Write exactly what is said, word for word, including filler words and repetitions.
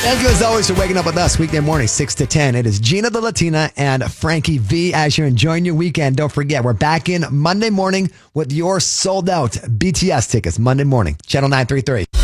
Thank you as always for waking up with us weekday morning, six to ten. It is Gina the Latina and Frankie V as you're enjoying your weekend. Don't forget, we're back in Monday morning with your sold out B T S tickets. Monday morning, Channel nine thirty-three.